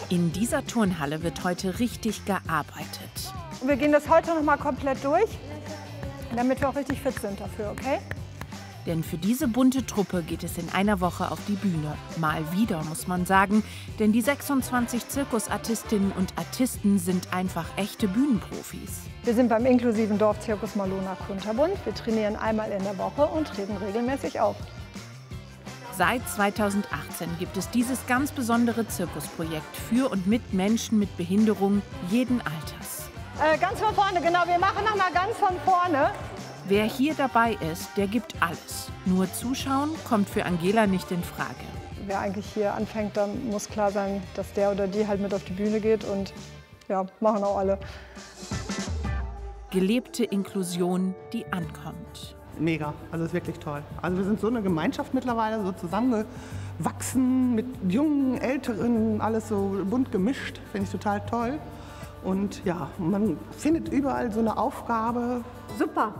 In dieser Turnhalle wird heute richtig gearbeitet. Und wir gehen das heute noch mal komplett durch, damit wir auch richtig fit sind dafür, okay? Denn für diese bunte Truppe geht es in einer Woche auf die Bühne. Mal wieder, muss man sagen, denn die 26 Zirkusartistinnen und Artisten sind einfach echte Bühnenprofis. Wir sind beim inklusiven Dorfzirkus Malona Kunterbund. Wir trainieren einmal in der Woche und treten regelmäßig auf. Seit 2018 gibt es dieses ganz besondere Zirkusprojekt für und mit Menschen mit Behinderung jeden Alters. Ganz von vorne, genau. Wir machen noch mal ganz von vorne. Wer hier dabei ist, der gibt alles. Nur zuschauen kommt für Angela nicht in Frage. Wer eigentlich hier anfängt, dann muss klar sein, dass der oder die halt mit auf die Bühne geht und ja, machen auch alle. Gelebte Inklusion, die ankommt. Mega, also ist wirklich toll. Also wir sind so eine Gemeinschaft mittlerweile, so zusammengewachsen mit Jungen, Älteren, alles so bunt gemischt, finde ich total toll. Und ja, man findet überall so eine Aufgabe. Super,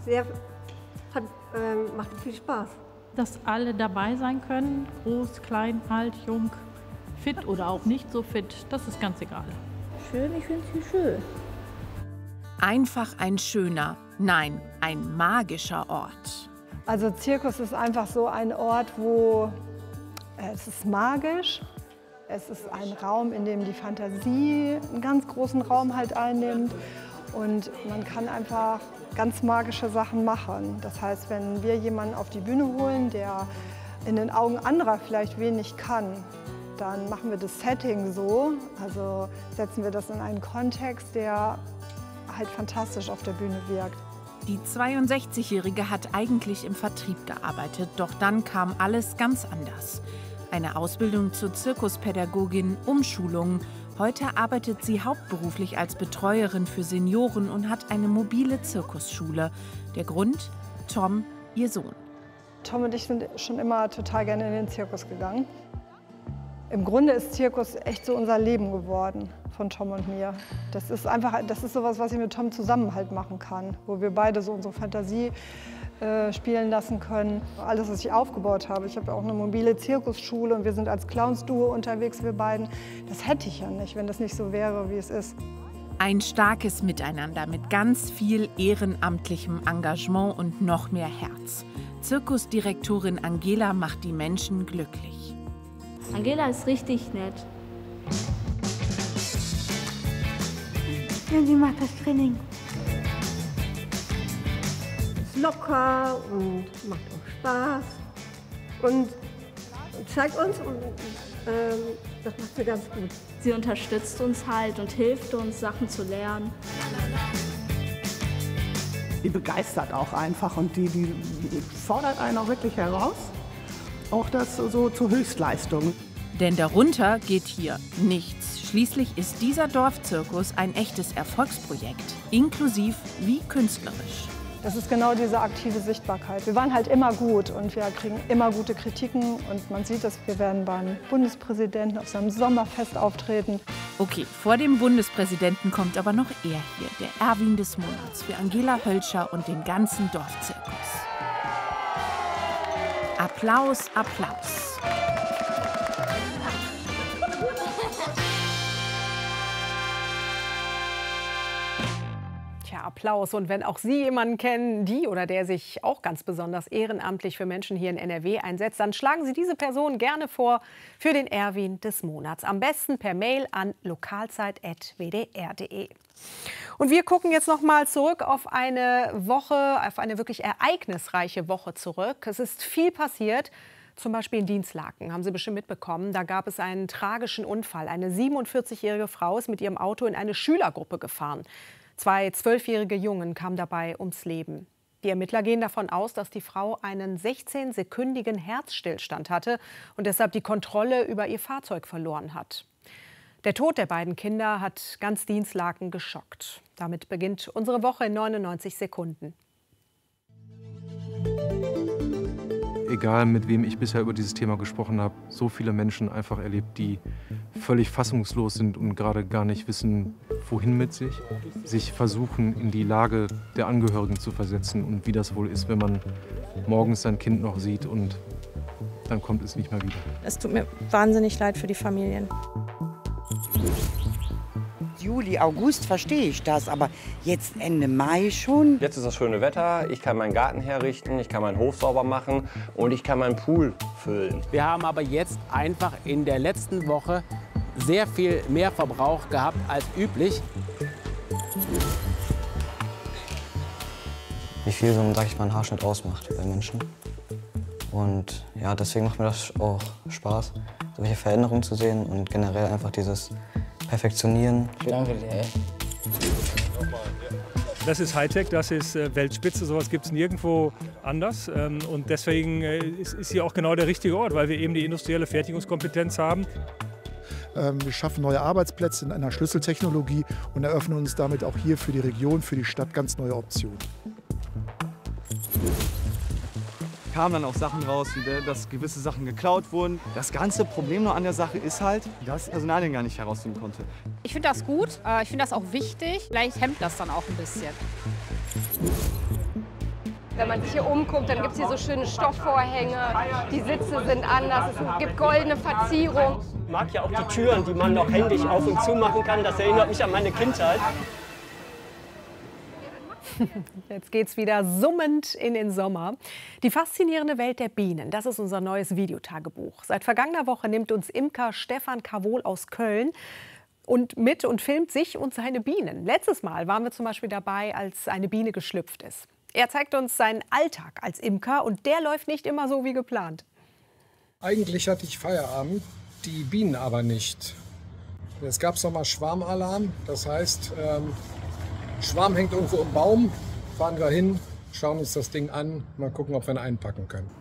macht viel Spaß. Dass alle dabei sein können, groß, klein, alt, jung, fit oder auch nicht so fit, das ist ganz egal. Schön, ich finde sie schön. Einfach ein schöner, nein, ein magischer Ort. Also Zirkus ist einfach so ein Ort, wo es ist magisch. Es ist ein Raum, in dem die Fantasie einen ganz großen Raum halt einnimmt. Und man kann einfach ganz magische Sachen machen. Das heißt, wenn wir jemanden auf die Bühne holen, der in den Augen anderer vielleicht wenig kann, dann machen wir das Setting so, also setzen wir das in einen Kontext, der halt fantastisch auf der Bühne wirkt. Die 62-Jährige hat eigentlich im Vertrieb gearbeitet, doch dann kam alles ganz anders. Eine Ausbildung zur Zirkuspädagogin, Umschulungen. Heute arbeitet sie hauptberuflich als Betreuerin für Senioren und hat eine mobile Zirkusschule. Der Grund? Tom, ihr Sohn. Tom und ich sind schon immer total gerne in den Zirkus gegangen. Im Grunde ist Zirkus echt so unser Leben geworden von Tom und mir. Das ist sowas, was ich mit Tom zusammen halt machen kann, wo wir beide so unsere Fantasie spielen lassen können. Alles, was ich aufgebaut habe. Ich habe auch eine mobile Zirkusschule und wir sind als Clowns-Duo unterwegs, wir beiden. Das hätte ich ja nicht, wenn das nicht so wäre, wie es ist. Ein starkes Miteinander mit ganz viel ehrenamtlichem Engagement und noch mehr Herz. Zirkusdirektorin Angela macht die Menschen glücklich. Angela ist richtig nett. Ja, sie macht das Training. Ist locker und macht auch Spaß. Und zeigt uns, und das macht sie ganz gut. Sie unterstützt uns halt und hilft uns, Sachen zu lernen. Die begeistert auch einfach und die fordert einen auch wirklich heraus. Auch das so zur Höchstleistung. Denn darunter geht hier nichts. Schließlich ist dieser Dorfzirkus ein echtes Erfolgsprojekt, inklusiv wie künstlerisch. Das ist genau diese aktive Sichtbarkeit. Wir waren halt immer gut und wir kriegen immer gute Kritiken. Und man sieht es, wir werden beim Bundespräsidenten auf seinem Sommerfest auftreten. Okay, vor dem Bundespräsidenten kommt aber noch er hier, der Erwin des Monats für Angela Hölscher und den ganzen Dorfzirkus. Applaus, Applaus. Tja, Applaus. Und wenn auch Sie jemanden kennen, die oder der sich auch ganz besonders ehrenamtlich für Menschen hier in NRW einsetzt, dann schlagen Sie diese Person gerne vor für den Erwin des Monats. Am besten per Mail an lokalzeit@wdr.de. Und wir gucken jetzt noch mal zurück auf eine Woche, auf eine wirklich ereignisreiche Woche zurück. Es ist viel passiert. Zum Beispiel in Dinslaken, haben Sie bestimmt mitbekommen. Da gab es einen tragischen Unfall. Eine 47-jährige Frau ist mit ihrem Auto in eine Schülergruppe gefahren. 2 12-jährige Jungen kamen dabei ums Leben. Die Ermittler gehen davon aus, dass die Frau einen 16-sekündigen Herzstillstand hatte und deshalb die Kontrolle über ihr Fahrzeug verloren hat. Der Tod der beiden Kinder hat ganz Dinslaken geschockt. Damit beginnt unsere Woche in 99 Sekunden. Egal, mit wem ich bisher über dieses Thema gesprochen habe, so viele Menschen einfach erlebt, die völlig fassungslos sind und gerade gar nicht wissen, wohin mit sich versuchen, in die Lage der Angehörigen zu versetzen und wie das wohl ist, wenn man morgens sein Kind noch sieht und dann kommt es nicht mehr wieder. Es tut mir wahnsinnig leid für die Familien. Juli, August verstehe ich das, aber jetzt Ende Mai schon. Jetzt ist das schöne Wetter, ich kann meinen Garten herrichten, ich kann meinen Hof sauber machen und ich kann meinen Pool füllen. Wir haben aber jetzt einfach in der letzten Woche sehr viel mehr Verbrauch gehabt als üblich. Wie viel so, sag ich mal, ein Haarschnitt ausmacht bei Menschen. Und ja, deswegen macht mir das auch Spaß, solche Veränderungen zu sehen und generell einfach dieses Perfektionieren. Danke dir. Das ist Hightech, das ist Weltspitze, sowas gibt es nirgendwo anders. Und deswegen ist hier auch genau der richtige Ort, weil wir eben die industrielle Fertigungskompetenz haben. Wir schaffen neue Arbeitsplätze in einer Schlüsseltechnologie und eröffnen uns damit auch hier für die Region, für die Stadt ganz neue Optionen. Kamen dann auch Sachen raus, dass gewisse Sachen geklaut wurden. Das ganze Problem noch an der Sache ist halt, dass das Personal den gar nicht herausfinden konnte. Ich finde das gut, ich finde das auch wichtig. Vielleicht hemmt das dann auch ein bisschen. Wenn man sich hier umguckt, dann gibt es hier so schöne Stoffvorhänge, die Sitze sind anders, es gibt goldene Verzierung. Ich mag ja auch die Türen, die man noch händisch auf und zu machen kann. Das erinnert mich an meine Kindheit. Jetzt geht's wieder summend in den Sommer. Die faszinierende Welt der Bienen, das ist unser neues Videotagebuch. Seit vergangener Woche nimmt uns Imker Stefan Kavol aus Köln mit und filmt sich und seine Bienen. Letztes Mal waren wir zum Beispiel dabei, als eine Biene geschlüpft ist. Er zeigt uns seinen Alltag als Imker und der läuft nicht immer so wie geplant. Eigentlich hatte ich Feierabend, die Bienen aber nicht. Jetzt gab es noch mal Schwarmalarm, das heißt, Schwarm hängt irgendwo im Baum, fahren wir hin, schauen uns das Ding an, mal gucken, ob wir ihn einpacken können.